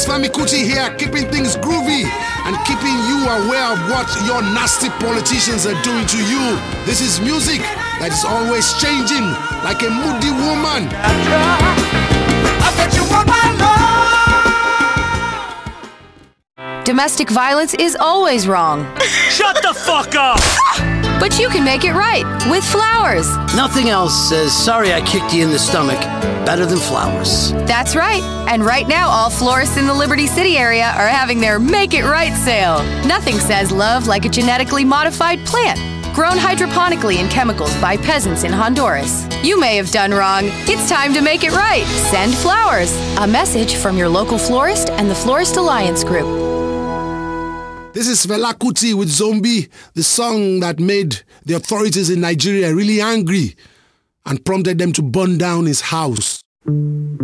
Femi Kuti here, keeping things groovy and keeping you aware of what your nasty politicians are doing to you. This is music that is always changing, like a moody woman. I bet you want my love. Domestic violence is always wrong. Shut the fuck up! But you can make it right with flowers. Nothing else says, sorry I kicked you in the stomach, better than flowers. That's right. And right now, all florists in the Liberty City area are having their Make It Right sale. Nothing says love like a genetically modified plant, grown hydroponically in chemicals by peasants in Honduras. You may have done wrong. It's time to make it right. Send flowers. A message from your local florist and the Florist Alliance Group. This is Fela Kuti with Zombie, the song that made the authorities in Nigeria really angry and prompted them to burn down his house.